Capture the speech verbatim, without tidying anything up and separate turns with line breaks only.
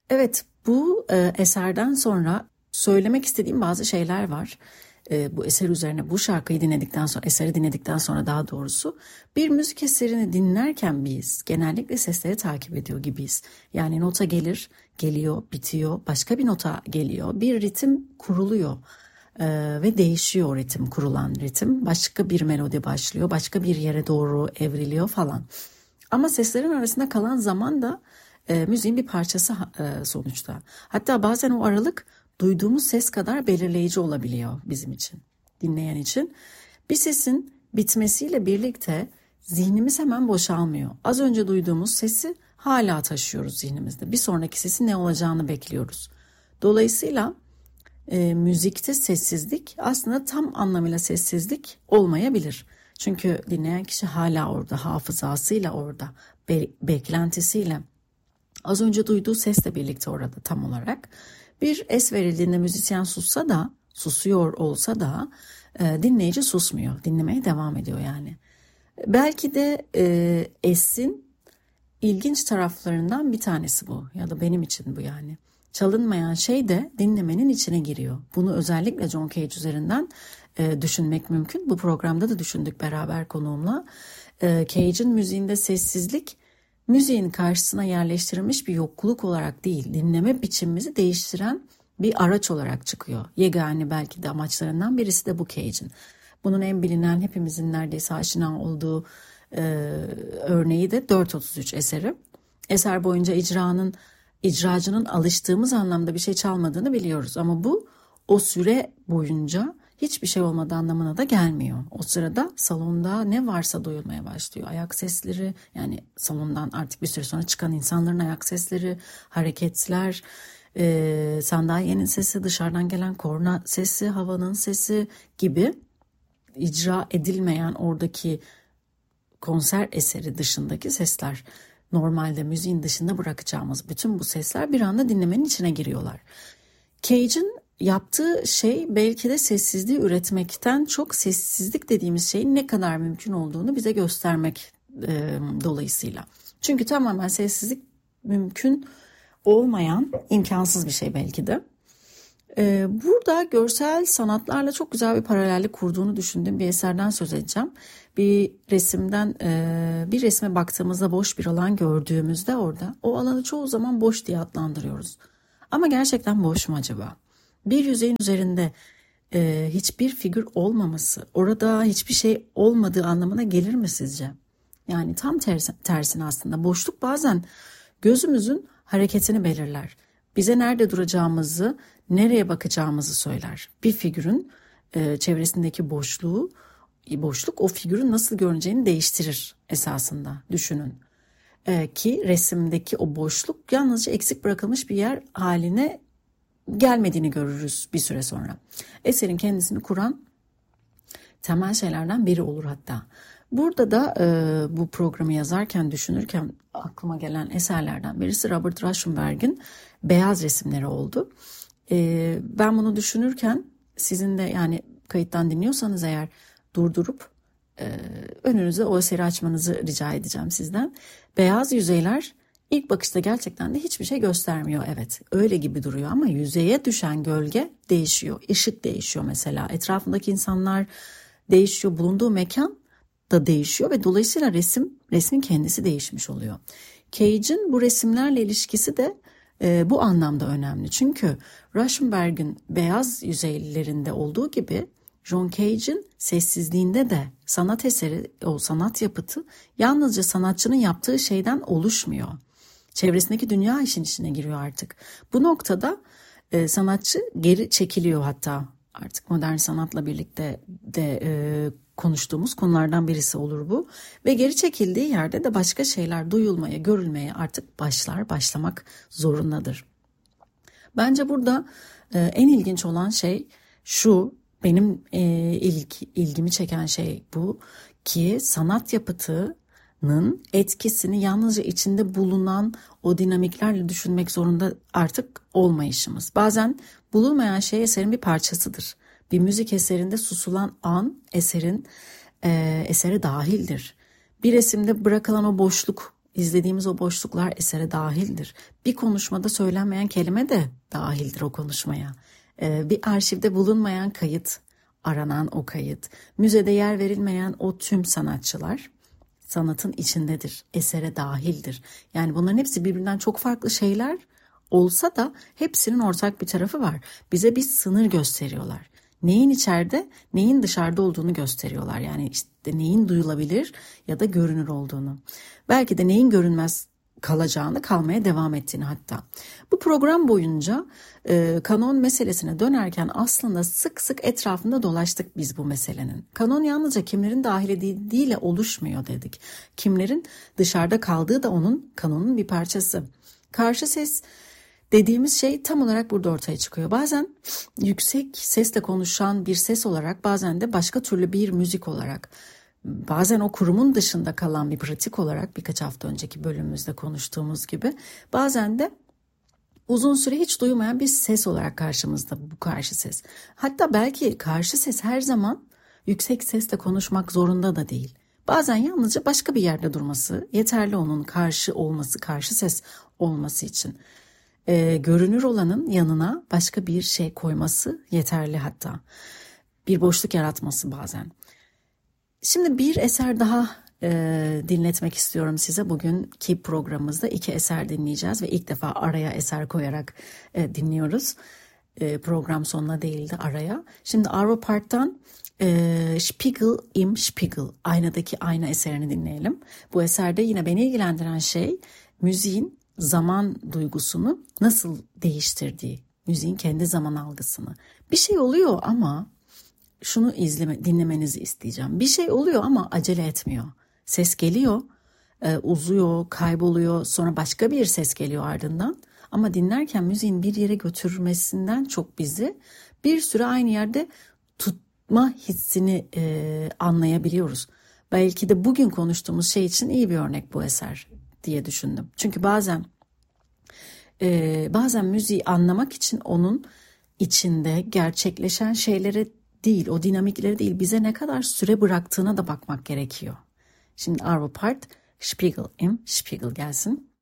Evet, bu e, eserden sonra söylemek istediğim bazı şeyler var. E, bu eser üzerine, bu şarkıyı dinledikten sonra, eseri dinledikten sonra daha doğrusu bir müzik eserini dinlerken biz genellikle sesleri takip ediyor gibiyiz. Yani nota gelir, geliyor, bitiyor, başka bir nota geliyor, bir ritim kuruluyor. E, ve değişiyor o ritim, kurulan ritim. Başka bir melodi başlıyor, başka bir yere doğru evriliyor falan. Ama seslerin arasında kalan zaman da e, müziğin bir parçası e, sonuçta. Hatta bazen o aralık duyduğumuz ses kadar belirleyici olabiliyor bizim için, dinleyen için. Bir sesin bitmesiyle birlikte zihnimiz hemen boşalmıyor. Az önce duyduğumuz sesi hala taşıyoruz zihnimizde. Bir sonraki sesin ne olacağını bekliyoruz. Dolayısıyla e, müzikte sessizlik aslında tam anlamıyla sessizlik olmayabilir. Çünkü dinleyen kişi hala orada, hafızasıyla orada, be- beklentisiyle. Az önce duyduğu sesle birlikte orada tam olarak. Bir es verildiğinde müzisyen sussa da, susuyor olsa da e, dinleyici susmuyor, dinlemeye devam ediyor yani. Belki de e, esin ilginç taraflarından bir tanesi bu, ya da benim için bu yani. Çalınmayan şey de dinlemenin içine giriyor. Bunu özellikle John Cage üzerinden e, düşünmek mümkün. Bu programda da düşündük beraber konuğumla. E, Cage'in müziğinde sessizlik, müziğin karşısına yerleştirilmiş bir yokluk olarak değil, dinleme biçimimizi değiştiren bir araç olarak çıkıyor. Yegane belki de amaçlarından birisi de bu Cage'in. Bunun en bilinen, hepimizin neredeyse aşina olduğu e, örneği de dört otuz üç eseri. Eser boyunca icranın, icracının alıştığımız anlamda bir şey çalmadığını biliyoruz. Ama bu o süre boyunca hiçbir şey olmadığı anlamına da gelmiyor. O sırada salonda ne varsa duyulmaya başlıyor. Ayak sesleri, yani salondan artık bir süre sonra çıkan insanların ayak sesleri, hareketler, e, sandalyenin sesi, dışarıdan gelen korna sesi, havanın sesi gibi icra edilmeyen oradaki konser eseri dışındaki sesler, normalde müziğin dışında bırakacağımız bütün bu sesler bir anda dinlemenin içine giriyorlar. Cage'in yaptığı şey belki de sessizliği üretmekten çok sessizlik dediğimiz şeyin ne kadar mümkün olduğunu bize göstermek e, dolayısıyla. Çünkü tamamen sessizlik mümkün olmayan, imkansız bir şey belki de. Ee, burada görsel sanatlarla çok güzel bir paralellik kurduğunu düşündüğüm bir eserden söz edeceğim. Bir resimden, e, bir resme baktığımızda boş bir alan gördüğümüzde orada o alanı çoğu zaman boş diye adlandırıyoruz. Ama gerçekten boş mu acaba? Bir yüzeyin üzerinde e, hiçbir figür olmaması, orada hiçbir şey olmadığı anlamına gelir mi sizce? Yani tam tersi, tersine aslında boşluk bazen gözümüzün hareketini belirler. Bize nerede duracağımızı, nereye bakacağımızı söyler. Bir figürün e, çevresindeki boşluğu, boşluk o figürün nasıl görüneceğini değiştirir esasında, düşünün. E, ki resimdeki o boşluk yalnızca eksik bırakılmış bir yer haline gelmediğini görürüz bir süre sonra. Eserin kendisini kuran temel şeylerden biri olur hatta. Burada da e, bu programı yazarken, düşünürken aklıma gelen eserlerden birisi Robert Rauschenberg'in beyaz resimleri oldu. E, ben bunu düşünürken sizin de, yani kayıttan dinliyorsanız eğer, durdurup e, önünüze o eseri açmanızı rica edeceğim sizden. Beyaz yüzeyler ilk bakışta gerçekten de hiçbir şey göstermiyor. Evet, öyle gibi duruyor ama yüzeye düşen gölge değişiyor. Işık değişiyor mesela. Etrafındaki insanlar değişiyor. Bulunduğu mekan da değişiyor ve dolayısıyla resim, resmin kendisi değişmiş oluyor. Cage'in bu resimlerle ilişkisi de e, bu anlamda önemli. Çünkü Rauschenberg'in beyaz yüzeylerinde olduğu gibi John Cage'in sessizliğinde de sanat eseri, o sanat yapıtı yalnızca sanatçının yaptığı şeyden oluşmuyor. Çevresindeki dünya işin içine giriyor artık. Bu noktada e, sanatçı geri çekiliyor hatta. Artık modern sanatla birlikte de e, konuştuğumuz konulardan birisi olur bu. Ve geri çekildiği yerde de başka şeyler duyulmaya, görülmeye artık başlar, başlamak zorundadır. Bence burada e, en ilginç olan şey şu, benim e, ilk ilgimi çeken şey bu ki sanat yapıtının etkisini yalnızca içinde bulunan o dinamiklerle düşünmek zorunda artık olmayışımız. Bazen bulunmayan şey eserin bir parçasıdır. Bir müzik eserinde susulan an eserin e, esere dahildir. Bir resimde bırakılan o boşluk izlediğimiz o boşluklar esere dahildir. Bir konuşmada söylenmeyen kelime de dahildir o konuşmaya. Ee, bir arşivde bulunmayan kayıt, aranan o kayıt, müzede yer verilmeyen o tüm sanatçılar sanatın içindedir, esere dahildir. Yani bunların hepsi birbirinden çok farklı şeyler olsa da hepsinin ortak bir tarafı var. Bize bir sınır gösteriyorlar. Neyin içeride, neyin dışarıda olduğunu gösteriyorlar. Yani işte neyin duyulabilir ya da görünür olduğunu. Belki de neyin görünmez kalacağını, kalmaya devam ettiğini hatta. Bu program boyunca e, kanon meselesine dönerken aslında sık sık etrafında dolaştık biz bu meselenin. Kanon yalnızca kimlerin dahil edildiğiyle oluşmuyor dedik. Kimlerin dışarıda kaldığı da onun kanonun bir parçası. Karşı ses dediğimiz şey tam olarak burada ortaya çıkıyor. Bazen yüksek sesle konuşan bir ses olarak, bazen de başka türlü bir müzik olarak, bazen o kurumun dışında kalan bir pratik olarak, birkaç hafta önceki bölümümüzde konuştuğumuz gibi, bazen de uzun süre hiç duymayan bir ses olarak karşımızda bu karşı ses. Hatta belki karşı ses her zaman yüksek sesle konuşmak zorunda da değil. Bazen yalnızca başka bir yerde durması yeterli onun karşı olması, karşı ses olması için. Ee, görünür olanın yanına başka bir şey koyması yeterli hatta. Bir boşluk yaratması bazen. Şimdi bir eser daha e, dinletmek istiyorum size. Bugünkü programımızda iki eser dinleyeceğiz ve ilk defa araya eser koyarak e, dinliyoruz. E, program sonuna değil de araya. Şimdi Arvo Pärt'tan e, Spiegel im Spiegel, aynadaki ayna eserini dinleyelim. Bu eserde yine beni ilgilendiren şey müziğin zaman duygusunu nasıl değiştirdiği, müziğin kendi zaman algısını. Bir şey oluyor ama şunu izleme, dinlemenizi isteyeceğim. Bir şey oluyor ama acele etmiyor. Ses geliyor, e, uzuyor, kayboluyor, sonra başka bir ses geliyor ardından. Ama dinlerken müziğin bir yere götürmesinden çok bizi bir süre aynı yerde tutma hissini e, anlayabiliyoruz. Belki de bugün konuştuğumuz şey için iyi bir örnek bu eser diye düşündüm. Çünkü bazen e, bazen müziği anlamak için onun içinde gerçekleşen şeylere değil, o dinamikleri değil, bize ne kadar süre bıraktığına da bakmak gerekiyor. Şimdi Arvo Pärt, Spiegel im Spiegel gelsin.